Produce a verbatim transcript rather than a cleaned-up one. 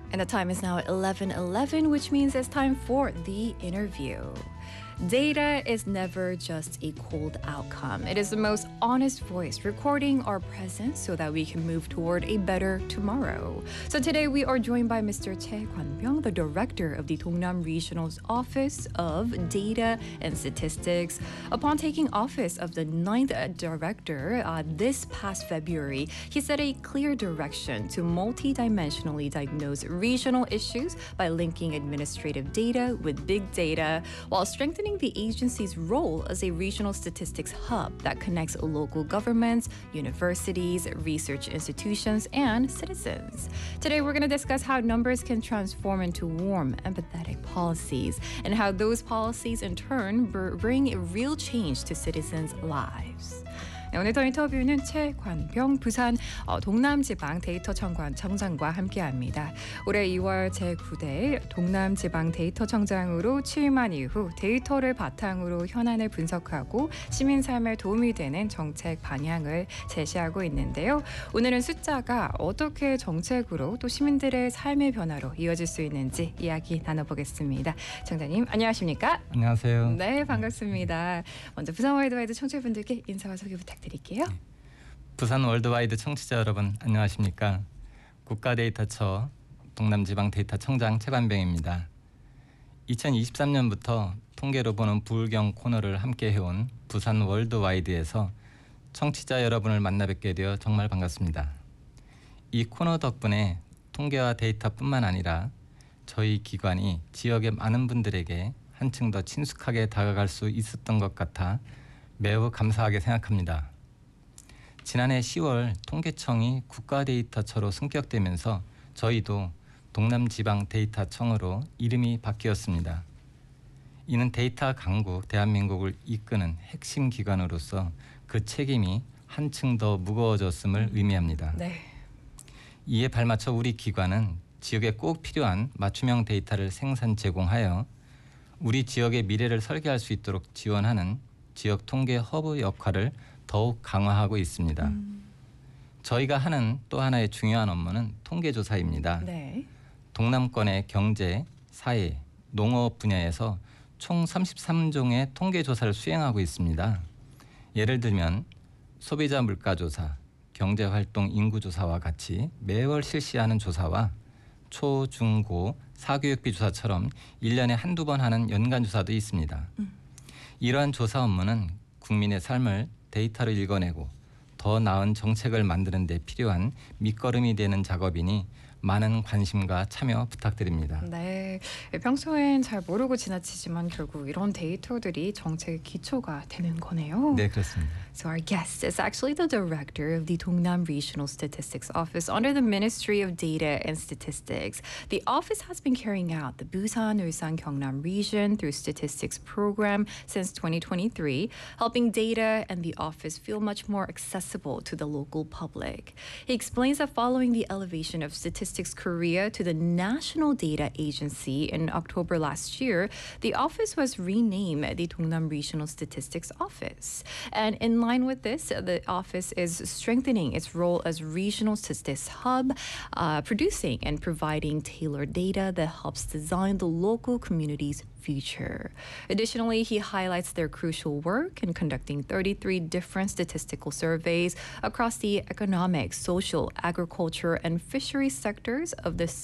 And the time is now eleven eleven, which means it's time for the interview. Data is never just a cold outcome. It is the most honest voice recording our present so that we can move toward a better tomorrow. So today we are joined by Mister Choi Kwan-byung, the director of the Dongnam Regional's Office of Data and Statistics. Upon taking office of the ninth director uh, this past February, he set a clear direction to multidimensionally diagnose regional issues by linking administrative data with big data while strengthening the agency's role as a regional statistics hub that connects local governments, universities, research institutions, and citizens. Today, we're going to discuss how numbers can transform into warm, empathetic policies and how those policies, in turn, bring real change to citizens' lives. 네, 오늘 더 인터뷰는 최관병 부산 어, 동남지방 데이터청관 청장과 함께합니다. 올해 이월 제구 대 동남지방 데이터청장으로 취임한 이후 데이터를 바탕으로 현안을 분석하고 시민 삶에 도움이 되는 정책 방향을 제시하고 있는데요. 오늘은 숫자가 어떻게 정책으로 또 시민들의 삶의 변화로 이어질 수 있는지 이야기 나눠보겠습니다. 청장님 안녕하십니까? 안녕하세요. 네, 반갑습니다. 먼저 부산 월드와이드 청취자분들께 인사와 소개 부탁드립니다. 드릴게요. 부산 월드와이드 청취자 여러분 안녕하십니까? 국가데이터처 동남지방데이터청장 최관병입니다. 이천이십삼 년부터 통계로 보는 부울경 코너를 함께 해온 부산 월드와이드에서 청취자 여러분을 만나 뵙게 되어 정말 반갑습니다. 이 코너 덕분에 통계와 데이터뿐만 아니라 저희 기관이 지역의 많은 분들에게 한층 더 친숙하게 다가갈 수 있었던 것 같아 매우 감사하게 생각합니다. 지난해 시월 통계청이 국가데이터처로 승격되면서 저희도 동남지방데이터청으로 이름이 바뀌었습니다. 이는 데이터 강국 대한민국을 이끄는 핵심 기관으로서 그 책임이 한층 더 무거워졌음을 의미합니다. 네. 이에 발맞춰 우리 기관은 지역에 꼭 필요한 맞춤형 데이터를 생산 제공하여 우리 지역의 미래를 설계할 수 있도록 지원하는 지역 통계 허브 역할을 더욱 강화하고 있습니다. 음. 저희가 하는 또 하나의 중요한 업무는 통계조사입니다. 네. 동남권의 경제, 사회, 농업 분야에서 총 삼십삼 종의 통계조사를 수행하고 있습니다. 예를 들면 소비자 물가조사, 경제활동 인구조사와 같이 매월 실시하는 조사와 초, 중, 고, 사교육비 조사처럼 일 년에 한두 번 하는 연간조사도 있습니다. 음. 이러한 조사 업무는 국민의 삶을 데이터로 읽어내고 더 나은 정책을 만드는 데 필요한 밑거름이 되는 작업이니 많은 관심과 참여 부탁드립니다. 네, 평소엔 잘 모르고 지나치지만 결국 이런 데이터들이 정책의 기초가 되는 거네요. 네, 그렇습니다. So our guest is actually the director of the Dongnam Regional Statistics Office under the Ministry of Data and Statistics. The office has been carrying out the Busan, Ulsan, Gyeongnam region through statistics program since twenty twenty-three, helping data and the office feel much more accessible to the local public. He explains that following the elevation of statistics Korea to the National Data Agency in October last year, the office was renamed the Dongnam Regional Statistics Office. And in line with this, the office is strengthening its role as regional statistics hub, uh, producing and providing tailored data that helps design the local community's future. Additionally, he highlights their crucial work in conducting thirty-three different statistical surveys across the economic, social, agriculture, and fisheries sectors of the